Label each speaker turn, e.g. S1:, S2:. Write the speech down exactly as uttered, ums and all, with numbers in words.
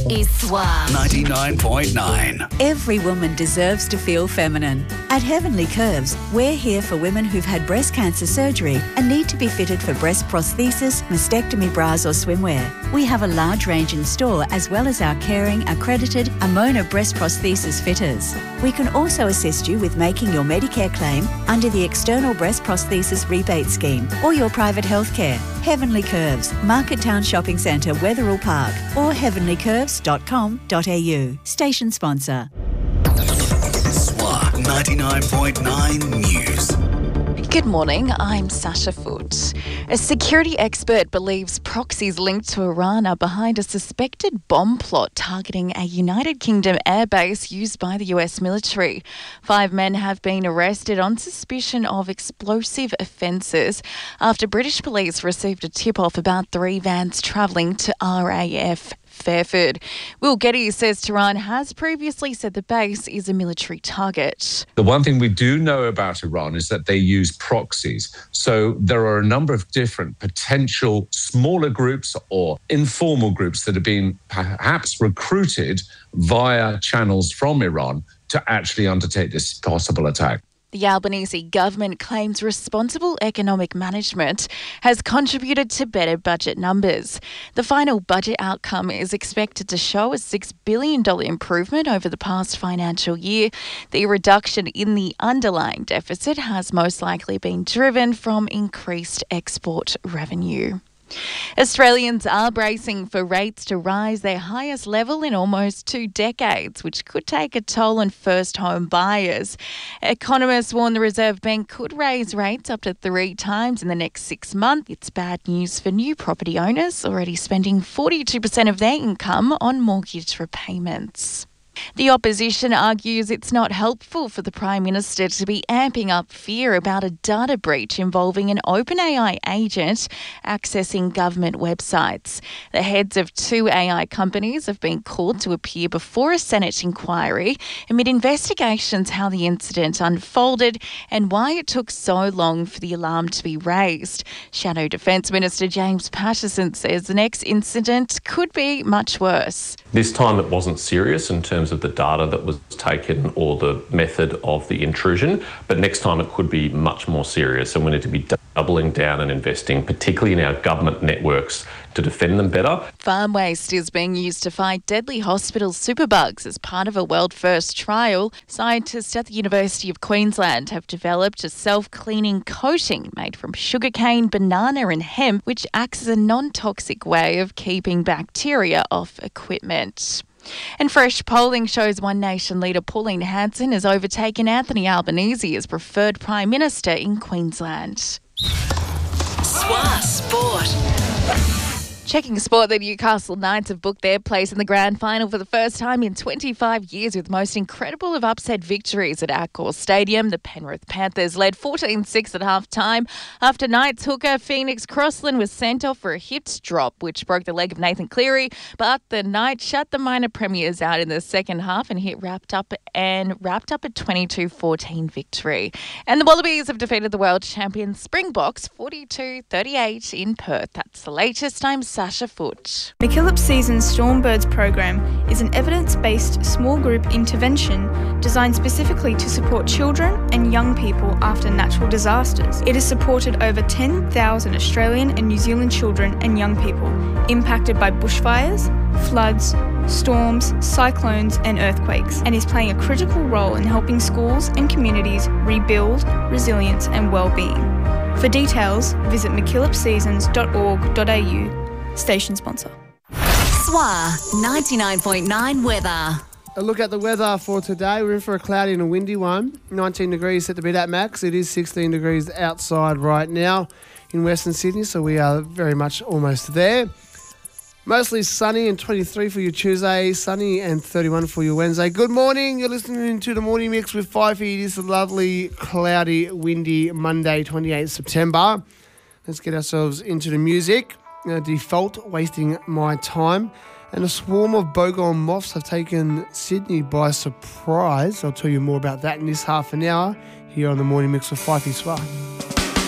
S1: is S W A ninety-nine point nine.
S2: Every woman deserves to feel feminine. At Heavenly Curves, we're here for women who've had breast cancer surgery and need to be fitted for breast prosthesis, mastectomy bras or swimwear. We have a large range in store as well as our caring, accredited Amona breast prosthesis fitters. We can also assist you with making your Medicare claim under the External Breast Prosthesis Rebate Scheme or your private healthcare. Heavenly Curves, Market Town Shopping Centre, Wetherill Park, or heavenly curves dot com dot a u. Station sponsor.
S1: S W A ninety-nine point nine News.
S3: Good morning, I'm Sasha Foote. A security expert believes proxies linked to Iran are behind a suspected bomb plot targeting a United Kingdom airbase used by the U S military. Five men have been arrested on suspicion of explosive offences after British police received a tip-off about three vans travelling to R A F Fairford. Will Getty says Tehran has previously said the base is a military target.
S4: The one thing we do know about Iran is that they use proxies. So there are a number of different potential smaller groups or informal groups that have been perhaps recruited via channels from Iran to actually undertake this possible attack.
S3: The Albanese government claims responsible economic management has contributed to better budget numbers. The final budget outcome is expected to show a six billion dollars improvement over the past financial year. The reduction in the underlying deficit has most likely been driven from increased export revenue. Australians are bracing for rates to rise their highest level in almost two decades, which could take a toll on first home buyers. Economists warn the Reserve Bank could raise rates up to three times in the next six months. It's bad news for new property owners already spending forty-two percent of their income on mortgage repayments. The opposition argues it's not helpful for the Prime Minister to be amping up fear about a data breach involving an OpenAI agent accessing government websites. The heads of two A I companies have been called to appear before a Senate inquiry amid investigations how the incident unfolded and why it took so long for the alarm to be raised. Shadow Defence Minister James Patterson says the next incident could be much worse.
S5: This time it wasn't serious in terms of the data that was taken or the method of the intrusion, but next time it could be much more serious, and we need to be doubling down and investing, particularly in our government networks, to defend them better.
S3: Farm waste is being used to fight deadly hospital superbugs as part of a world-first trial. Scientists at the University of Queensland have developed a self-cleaning coating made from sugarcane, banana and hemp, which acts as a non-toxic way of keeping bacteria off equipment. And fresh polling shows One Nation leader Pauline Hanson has overtaken Anthony Albanese as preferred Prime Minister in Queensland.
S1: S W A Sport.
S3: Checking sport, the Newcastle Knights have booked their place in the grand final for the first time in twenty-five years with the most incredible of upset victories at Accor Stadium. The Penrith Panthers led fourteen six at half-time after Knights hooker Phoenix Crossland was sent off for a hips drop, which broke the leg of Nathan Cleary. But the Knights shut the minor premiers out in the second half and hit wrapped up and wrapped up a twenty-two fourteen victory. And the Wallabies have defeated the world champion Springboks forty-two thirty-eight in Perth. That's the latest. I'm Sasha Foote.
S6: MacKillop Seasons Stormbirds program is an evidence-based small group intervention designed specifically to support children and young people after natural disasters. It has supported over ten thousand Australian and New Zealand children and young people impacted by bushfires, floods, storms, cyclones and earthquakes, and is playing a critical role in helping schools and communities rebuild resilience and well-being. For details, visit mackillop seasons dot org dot a u. Station sponsor.
S1: S W A ninety-nine point nine weather.
S7: A look at the weather for today. We're in for a cloudy and a windy one. nineteen degrees set to be that max. It is sixteen degrees outside right now in Western Sydney, so we are very much almost there. Mostly sunny and twenty-three for your Tuesday, sunny and thirty-one for your Wednesday. Good morning. You're listening to the Morning Mix with Fifey. It is a lovely, cloudy, windy Monday, twenty-eighth September. Let's get ourselves into the music. Uh, default, Wasting My Time. And a swarm of bogong moths have taken Sydney by surprise. I'll tell you more about that in this half an hour here on the Morning Mix with Fifey Swar.